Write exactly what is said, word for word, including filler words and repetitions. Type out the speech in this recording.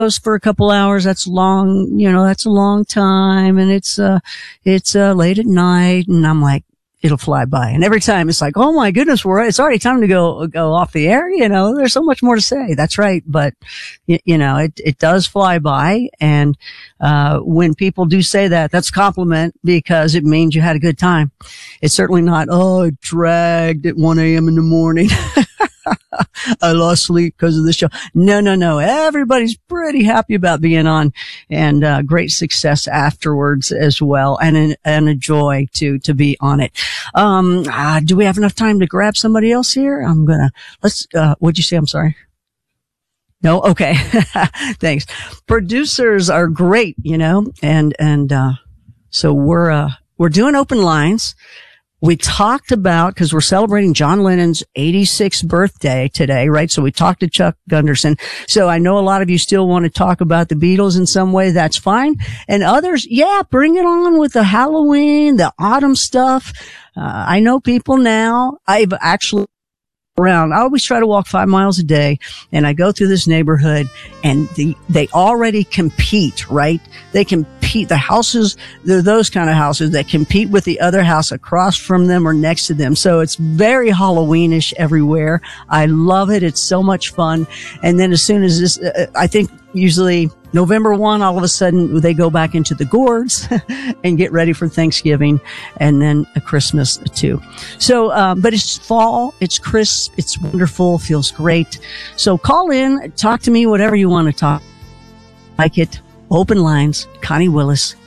goes for a couple hours. That's long, you know, that's a long time. And it's, uh, it's, uh, late at night. And I'm like, it'll fly by. And every time it's like, oh my goodness, we're, it's already time to go, go off the air. You know, there's so much more to say. That's right. But, you, you know, it, it does fly by. And, uh, when people do say that, that's a compliment because it means you had a good time. It's certainly not, oh, it dragged at one a.m. in the morning. I lost sleep because of the show. No, no, no. Everybody's pretty happy about being on, and uh, great success afterwards as well, and an, and a joy to to be on it. Um, uh, do we have enough time to grab somebody else here? I'm gonna let's. Uh, what'd you say? I'm sorry. No, okay. Thanks. Producers are great, you know, and and uh, so we're uh, we're doing open lines. We talked about, because we're celebrating John Lennon's eighty-sixth birthday today, right? So we talked to Chuck Gunderson. So I know a lot of you still want to talk about the Beatles in some way. That's fine. And others, yeah, bring it on with the Halloween, the autumn stuff. Uh, I know people now. I've actually around. I always try to walk five miles a day, and I go through this neighborhood, and the, they already compete, right? They compete. The houses, they're those kind of houses that compete with the other house across from them or next to them. So it's very Halloweenish everywhere. I love it. It's so much fun. And then as soon as this, uh, I think usually November first, all of a sudden they go back into the gourds and get ready for Thanksgiving and then a Christmas too. So, um, but it's fall, it's crisp, it's wonderful, feels great. So call in, talk to me, whatever you want to talk. Like it. Open lines, Connie Willis,